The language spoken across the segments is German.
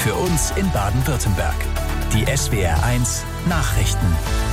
für uns in Baden-Württemberg. Die SWR1 Nachrichten.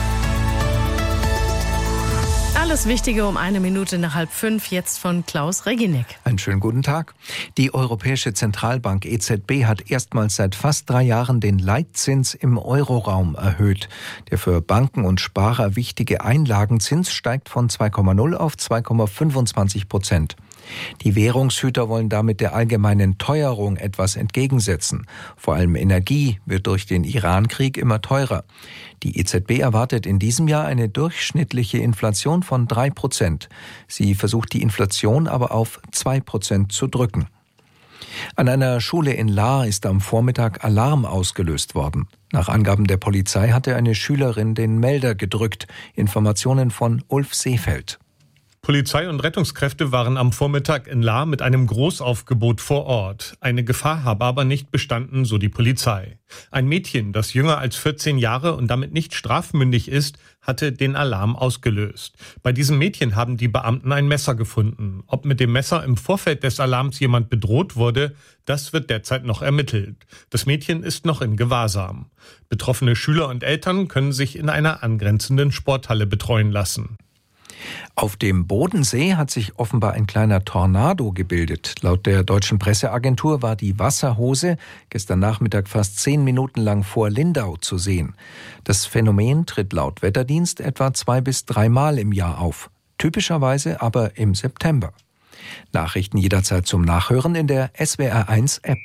Alles Wichtige um 4:01, jetzt von Klaus Reginek. Einen schönen guten Tag. Die Europäische Zentralbank EZB hat erstmals seit fast 3 Jahren den Leitzins im Euroraum erhöht. Der für Banken und Sparer wichtige Einlagenzins steigt von 2,0 auf 2,25%. Die Währungshüter wollen damit der allgemeinen Teuerung etwas entgegensetzen. Vor allem Energie wird durch den Iran-Krieg immer teurer. Die EZB erwartet in diesem Jahr eine durchschnittliche Inflation von 3%. Sie versucht die Inflation aber auf 2% zu drücken. An einer Schule in Lahr ist am Vormittag Alarm ausgelöst worden. Nach Angaben der Polizei hatte eine Schülerin den Melder gedrückt. Informationen von Ulf Seefeld. Polizei und Rettungskräfte waren am Vormittag in Lahr mit einem Großaufgebot vor Ort. Eine Gefahr habe aber nicht bestanden, so die Polizei. Ein Mädchen, das jünger als 14 Jahre und damit nicht strafmündig ist, hatte den Alarm ausgelöst. Bei diesem Mädchen haben die Beamten ein Messer gefunden. Ob mit dem Messer im Vorfeld des Alarms jemand bedroht wurde, das wird derzeit noch ermittelt. Das Mädchen ist noch in Gewahrsam. Betroffene Schüler und Eltern können sich in einer angrenzenden Sporthalle betreuen lassen. Auf dem Bodensee hat sich offenbar ein kleiner Tornado gebildet. Laut der deutschen Presseagentur war die Wasserhose gestern Nachmittag fast 10 Minuten lang vor Lindau zu sehen. Das Phänomen tritt laut Wetterdienst etwa 2 bis 3 Mal im Jahr auf. Typischerweise aber im September. Nachrichten jederzeit zum Nachhören in der SWR1-App.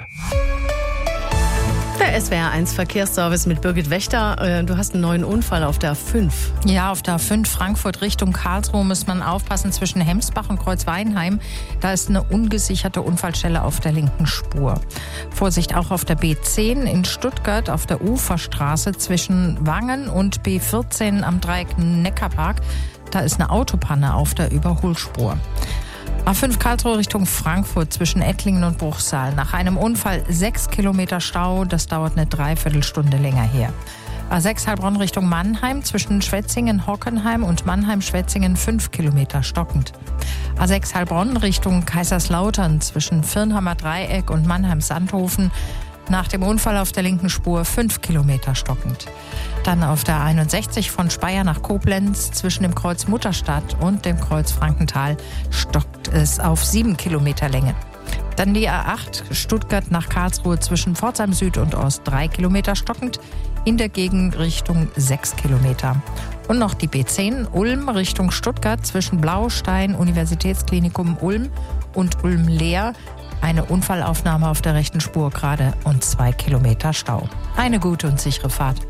Der SWR1 Verkehrsservice mit Birgit Wächter. Du hast einen neuen Unfall auf der A5. Ja, auf der A5 Frankfurt Richtung Karlsruhe muss man aufpassen zwischen Hemsbach und Kreuzweinheim. Da ist eine ungesicherte Unfallstelle auf der linken Spur. Vorsicht auch auf der B10 in Stuttgart auf der Uferstraße zwischen Wangen und B14 am Dreieck Neckarpark. Da ist eine Autopanne auf der Überholspur. A5 Karlsruhe Richtung Frankfurt zwischen Ettlingen und Bruchsal. Nach einem Unfall 6 Kilometer Stau, das dauert eine Dreiviertelstunde länger her. A6 Heilbronn Richtung Mannheim zwischen Schwetzingen-Hockenheim und Mannheim-Schwetzingen 5 Kilometer stockend. A6 Heilbronn Richtung Kaiserslautern zwischen Firnhammer Dreieck und Mannheim-Sandhofen. Nach dem Unfall auf der linken Spur 5 Kilometer stockend. Dann auf der 61 von Speyer nach Koblenz zwischen dem Kreuz Mutterstadt und dem Kreuz Frankenthal stockt es auf 7 Kilometer Länge. Dann die A8 Stuttgart nach Karlsruhe zwischen Pforzheim Süd und Ost 3 Kilometer stockend, in der Gegenrichtung 6 Kilometer. Und noch die B10 Ulm Richtung Stuttgart zwischen Blaustein Universitätsklinikum Ulm und Ulm-Leer. Eine Unfallaufnahme auf der rechten Spur gerade und 2 Kilometer Stau. Eine gute und sichere Fahrt.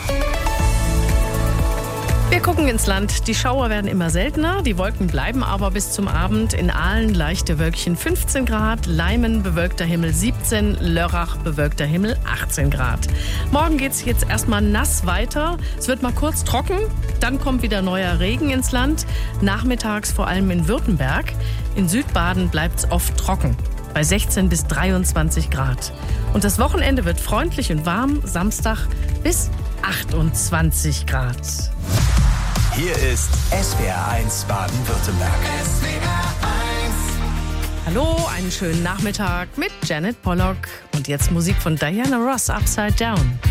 Wir gucken ins Land. Die Schauer werden immer seltener, die Wolken bleiben aber bis zum Abend. In Aalen leichte Wölkchen 15 Grad, Leimen bewölkter Himmel 17, Lörrach bewölkter Himmel 18 Grad. Morgen geht es jetzt erstmal nass weiter. Es wird mal kurz trocken, dann kommt wieder neuer Regen ins Land. Nachmittags vor allem in Württemberg. In Südbaden bleibt es oft trocken. Bei 16 bis 23 Grad. Und das Wochenende wird freundlich und warm, Samstag bis 28 Grad. Hier ist SWR1 Baden-Württemberg. Hallo, einen schönen Nachmittag mit Janet Pollock. Und jetzt Musik von Diana Ross, Upside Down.